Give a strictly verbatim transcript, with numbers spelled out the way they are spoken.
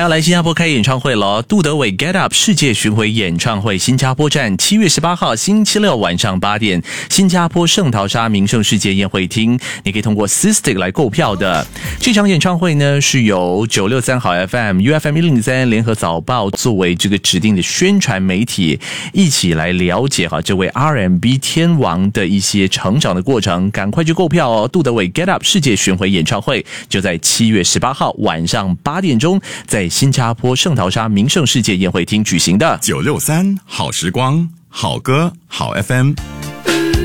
要来新加坡开演唱会了，杜德伟 Get Up 世界巡回演唱会新加坡站七月十八号星期六晚上八点，新加坡圣淘沙名胜世界宴会厅，你可以通过 Systix 来购票的。这场演唱会呢是由九六三好 F M、U F M 一零三联合早报作为这个指定的宣传媒体，一起来了解哈这位 R and B 天王的一些成长的过程，赶快去购票哦！杜德伟 Get Up 世界巡回演唱会就在七月十八号晚上八点钟，在新加坡圣淘沙名胜世界宴会厅举行的。 九六三好时光，好歌好 F M。